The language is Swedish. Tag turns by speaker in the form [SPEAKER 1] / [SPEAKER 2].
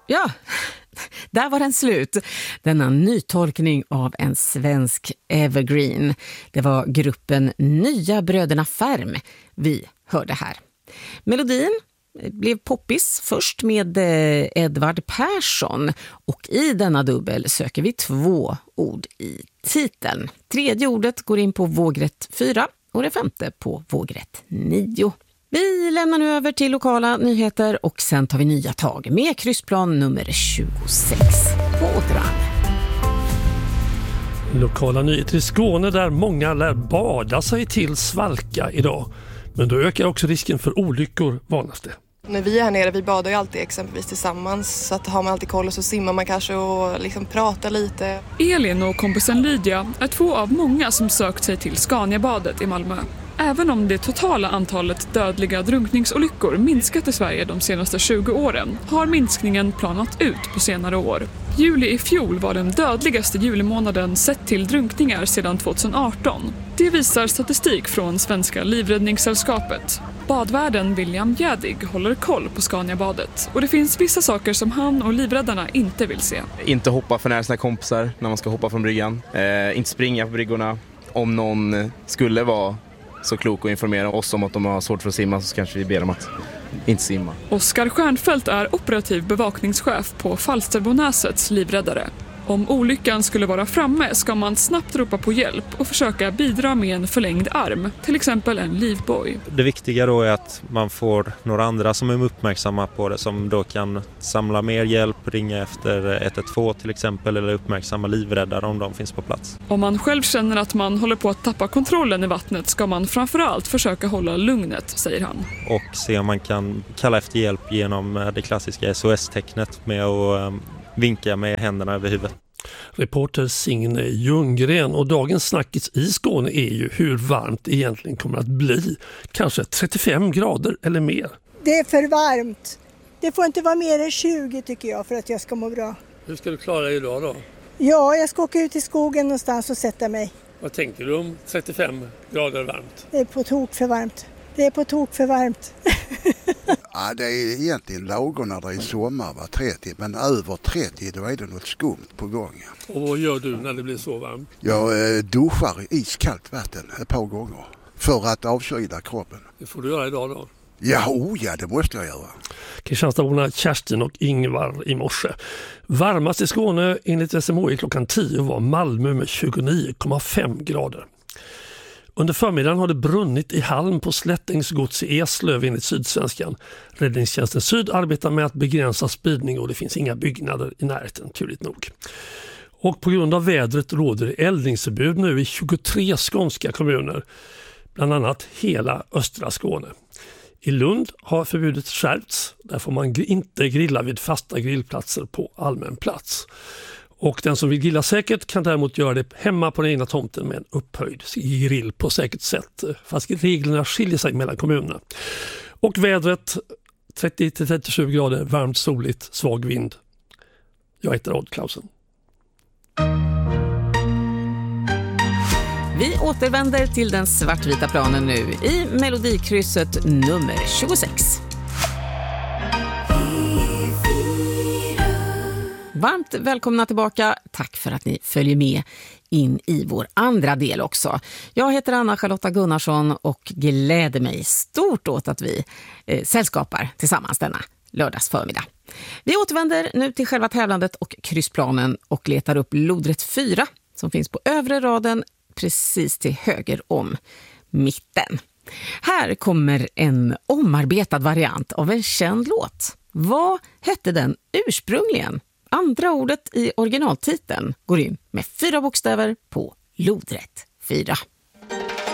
[SPEAKER 1] Ja, där var den slut. Denna nytolkning av en svensk evergreen. Det var gruppen Nya bröderna Färm vi hörde här. Melodin blev poppis först med Edvard Persson, och i denna dubbel söker vi 2 ord i titeln. 3:e ordet går in på vågrätt 4 och det 5:e på vågrätt 9. Vi lämnar nu över till lokala nyheter och sen tar vi nya tag med kryssplan nummer 26 på återhand.
[SPEAKER 2] Lokala nyheter i Skåne där många lär bada sig till svalka idag. Men då ökar också risken för olyckor, varnas det.
[SPEAKER 3] När vi är här nere, vi badar ju alltid exempelvis tillsammans, så att har man alltid koll och så simmar man kanske och liksom pratar lite.
[SPEAKER 4] Elin och kompisen Lydia är 2 av många som sökt sig till Scaniabadet i Malmö. Även om det totala antalet dödliga drunkningsolyckor minskat i Sverige de senaste 20 åren har minskningen planat ut på senare år. Juli i fjol var den dödligaste julimånaden sett till drunkningar sedan 2018. Det visar statistik från Svenska livräddningssällskapet. Badvärden William Jädig håller koll på Scaniabadet och det finns vissa saker som han och livräddarna inte vill se.
[SPEAKER 5] Inte hoppa för nära sina kompisar när man ska hoppa från bryggan. Inte springa på bryggorna. Om någon skulle vara så klok och informera oss om att de har svårt för att simma, så kanske vi ber dem att inte simma.
[SPEAKER 4] Oskar Stjernfeldt är operativ bevakningschef på Falsterbonäsets livräddare. Om olyckan skulle vara framme ska man snabbt ropa på hjälp och försöka bidra med en förlängd arm, till exempel en livboj.
[SPEAKER 6] Det viktiga då är att man får några andra som är uppmärksamma på det, som då kan samla mer hjälp, ringa efter 112 till exempel, eller uppmärksamma livräddare om de finns på plats.
[SPEAKER 4] Om man själv känner att man håller på att tappa kontrollen i vattnet ska man framförallt försöka hålla lugnet, säger han.
[SPEAKER 6] Och se om man kan kalla efter hjälp genom det klassiska SOS-tecknet med att vinka med händerna över huvudet.
[SPEAKER 2] Reporter Signe Ljunggren, och dagens snackis i Skåne är ju hur varmt det egentligen kommer att bli. Kanske 35 grader eller mer.
[SPEAKER 7] Det är för varmt. Det får inte vara mer än 20 tycker jag för att jag ska må bra.
[SPEAKER 2] Hur ska du klara dig idag då?
[SPEAKER 7] Ja, jag ska åka ut i skogen någonstans och sätta mig.
[SPEAKER 2] Vad tänker du om 35 grader varmt?
[SPEAKER 7] Det är på tok för varmt. Det är på tok för varmt.
[SPEAKER 8] Ja, det är egentligen lagom när det är sommar, 30, men över 30 då är det något skumt på gång.
[SPEAKER 2] Och vad gör du när det blir så varmt?
[SPEAKER 8] Jag duschar i iskallt vatten ett par gånger för att avkyla kroppen.
[SPEAKER 2] Det får du göra idag då?
[SPEAKER 8] Ja, det måste jag göra.
[SPEAKER 2] Kristianstadsborna Kerstin och Ingvar i morse. Varmast i Skåne enligt SMHI klockan 10 var Malmö med 29,5 grader. Under förmiddagen har det brunnit i halm på Slättängsgods i Eslöv enligt Sydsvenskan. Räddningstjänsten Syd arbetar med att begränsa spridning och det finns inga byggnader i närheten, turligt nog. Och på grund av vädret råder eldningsförbud nu i 23 skånska kommuner, bland annat hela östra Skåne. I Lund har förbudet skärpts, där får man inte grilla vid fasta grillplatser på allmän plats. Och den som vill grilla säkert kan däremot göra det hemma på den egna tomten med en upphöjd grill på säkert sätt. Fast reglerna skiljer sig mellan kommunerna. Och vädret 30-37 grader, varmt, soligt, svag vind. Jag heter Odd Klausen.
[SPEAKER 1] Vi återvänder till den svartvita planen nu i melodikrysset nummer 26. Varmt välkomna tillbaka. Tack för att ni följer med in i vår andra del också. Jag heter Anna-Charlotta Gunnarsson och gläder mig stort åt att vi sällskapar tillsammans denna lördagsförmiddag. Vi återvänder nu till själva tävlandet och kryssplanen och letar upp lodrätt 4 som finns på övre raden precis till höger om mitten. Här kommer en omarbetad variant av en känd låt. Vad hette den ursprungligen? Andra ordet i originaltiteln går in med 4 bokstäver på lodrätt 4.